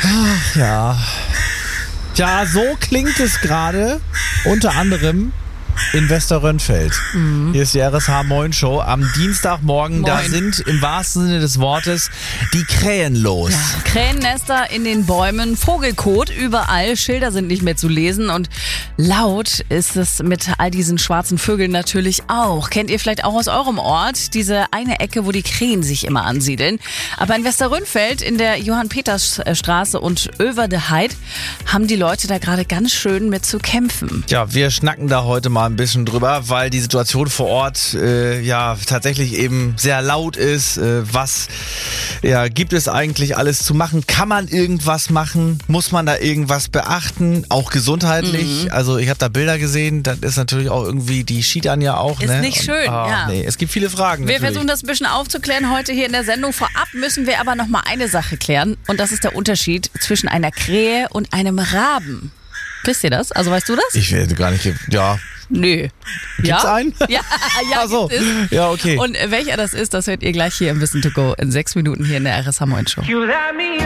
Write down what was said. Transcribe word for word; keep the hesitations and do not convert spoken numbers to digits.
Ach ja. Ja, so klingt es gerade. Unter anderem in Westerrönfeld. Mhm. Hier ist die R S H Moin Show am Dienstagmorgen. Moin. Da sind im wahrsten Sinne des Wortes die Krähen los. Ja, Krähennester in den Bäumen, Vogelkot überall, Schilder sind nicht mehr zu lesen und laut ist es mit all diesen schwarzen Vögeln natürlich auch. Kennt ihr vielleicht auch aus eurem Ort diese eine Ecke, wo die Krähen sich immer ansiedeln? Aber in Westerrönfeld in der Johann-Peters-Straße und Over the Heid haben die Leute da gerade ganz schön mit zu kämpfen. Ja, wir schnacken da heute mal ein bisschen drüber, weil die Situation vor Ort äh, ja tatsächlich eben sehr laut ist. Äh, was ja, gibt es eigentlich alles zu machen? Kann man irgendwas machen? Muss man da irgendwas beachten? Auch gesundheitlich? Mhm. Also ich habe da Bilder gesehen, das ist natürlich auch irgendwie, die schiedern ja auch. Ist ne? nicht schön, Und, oh, ja. Nee, es gibt viele Fragen. Wir natürlich. versuchen das ein bisschen aufzuklären heute hier in der Sendung. Vorab müssen wir aber noch mal eine Sache klären und das ist der Unterschied zwischen einer Krähe und einem Raben. Wisst ihr das? Also weißt du das? Ich werde gar nicht, ja. Nö. Gibt's ja? einen? Ja, ja, Ach so. gibt es. Ja, okay. Und welcher das ist, das hört ihr gleich hier im Wissen to Go in sechs Minuten hier in der R S H Moin Show.